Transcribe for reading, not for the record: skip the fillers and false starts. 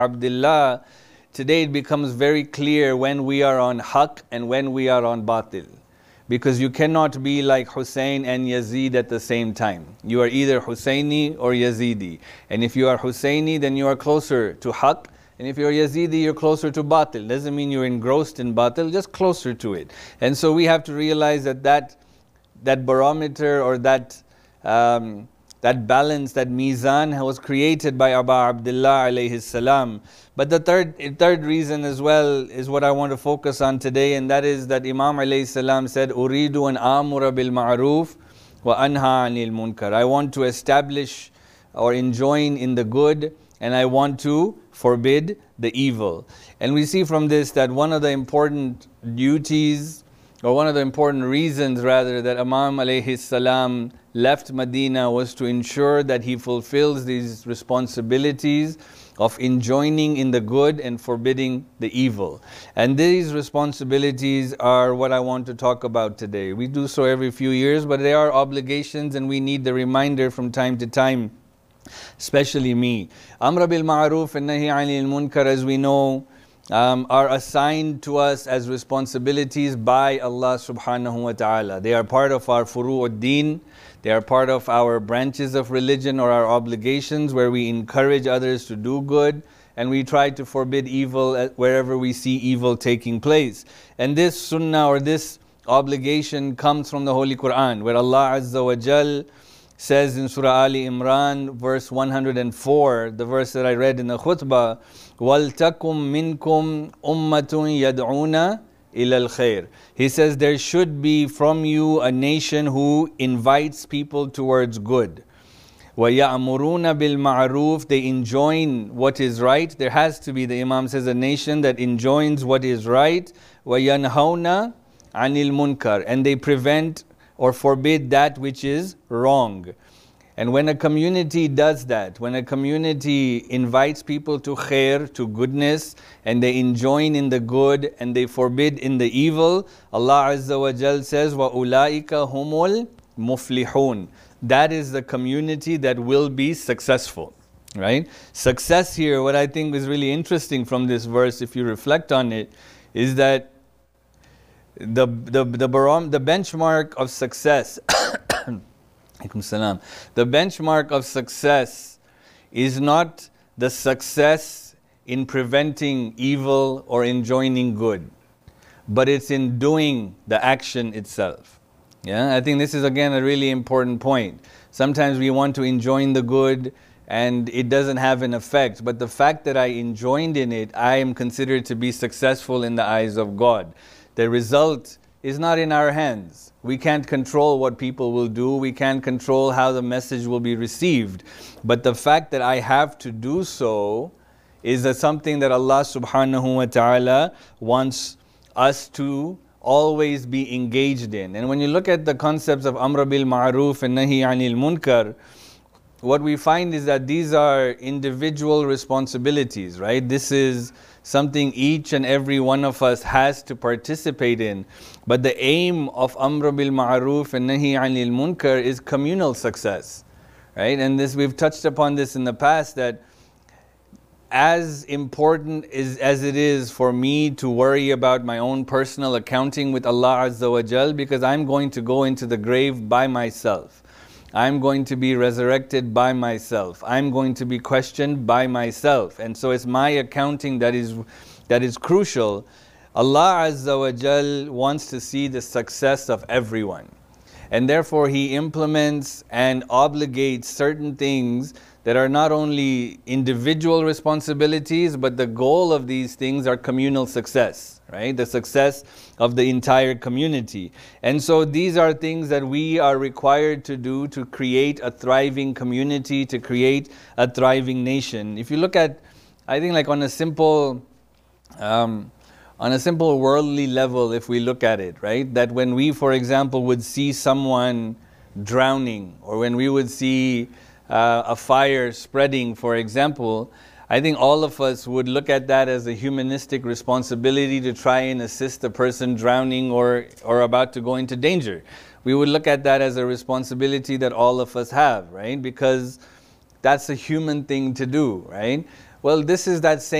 Abdullah, today it becomes very clear when we are on haqq and when we are on batil. Because you cannot be like Hussein and Yazid at the same time. You are either Husseini or Yazidi. And if you are Husseini, then you are closer to haqq. And if you're Yazidi, you're closer to batil. Doesn't mean you're engrossed in batil, just closer to it. And so we have to realize that barometer or that balance, that mizan was created by Aba Abdullah alayhi salam. But the third reason as well is what I want to focus on today, and that is that Imam alayhi salam said, Uridu an amura bil ma'ruf wa anha anil munkar. I want to establish or enjoin in the good, and I want to forbid the evil. And we see from this that one of the important duties, or one of the important reasons rather, that Imam alayhi salam left Medina was to ensure that he fulfills these responsibilities of enjoining in the good and forbidding the evil. And these responsibilities are what I want to talk about today. We do so every few years, but they are obligations and we need the reminder from time to time, especially me. Amr bil ma'ruf and nahi anil munkar, as we know, are assigned to us as responsibilities by Allah subhanahu wa ta'ala. They are part of our furu'ud-din. They are part of our branches of religion or our obligations, where we encourage others to do good and we try to forbid evil wherever we see evil taking place. And this sunnah or this obligation comes from the Holy Quran, where Allah Azza wa Jal says in Surah Ali Imran, verse 104, the verse that I read in the khutbah, وَلْتَكُمْ مِنْكُمْ أُمَّةٌ يَدْعُونَ إِلَى الْخَيْرِ. He says there should be from you a nation who invites people towards good. وَيَأْمُرُونَ بِالْمَعْرُوفِ. They enjoin what is right. There has to be, the Imam says, a nation that enjoins what is right. وَيَنْهَوْنَ عَنِ الْمُنْكَرِ. And they prevent or forbid that which is wrong. And when a community does that, when a community invites people to khair, to goodness, and they enjoin in the good and they forbid in the evil, Allah Azza wa Jal says, وَأُولَٰئِكَ هُمُ الْمُفْلِحُونَ. That is the community that will be successful. Right? Success here, what I think is really interesting from this verse, if you reflect on it, is that the benchmark of success the benchmark of success is not the success in preventing evil or enjoining good, but it's in doing the action itself. Yeah, I think this is again a really important point. Sometimes we want to enjoin the good and it doesn't have an effect, but the fact that I enjoined in it, I am considered to be successful in the eyes of God. The result is not in our hands. We can't control what people will do. We can't control how the message will be received. But the fact that I have to do so is something that Allah subhanahu wa ta'ala wants us to always be engaged in. And when you look at the concepts of Amr bil Ma'ruf and Nahi anil Munkar, what we find is that these are individual responsibilities, right? This is something each and every one of us has to participate in. But the aim of Amr bil Ma'ruf and Nahi anil Munkar is communal success, right? And this, we've touched upon this in the past, that as important as it is for me to worry about my own personal accounting with Allah Azza wa Jal, because I'm going to go into the grave by myself. I'm going to be resurrected by myself. I'm going to be questioned by myself. And so it's my accounting that is crucial. Allah Azza wa Jal wants to see the success of everyone. And therefore He implements and obligates certain things that are not only individual responsibilities, but the goal of these things are communal success, right? The success of the entire community. And so these are things that we are required to do to create a thriving community, to create a thriving nation. If you look at, I think like on a simple worldly level, if we look at it, right? That when we, for example, would see someone drowning, or when we would see a fire spreading, for example, I think all of us would look at that as a humanistic responsibility to try and assist the person drowning or about to go into danger. We would look at that as a responsibility that all of us have, right? Because that's a human thing to do, right? Well, this is that same